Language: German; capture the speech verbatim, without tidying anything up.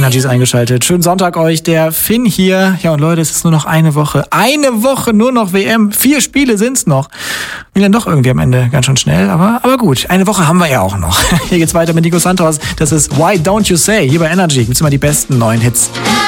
Energy ist eingeschaltet. Schönen Sonntag euch, der Finn hier. Ja und Leute, es ist nur noch eine Woche. Eine Woche nur noch W M. Vier Spiele sind's noch. Und dann doch irgendwie am Ende ganz schön schnell, aber, aber gut. Eine Woche haben wir ja auch noch. Hier geht's weiter mit Nico Santos. Das ist Why Don't You Say? Hier bei Energy gibt's immer die besten neuen Hits.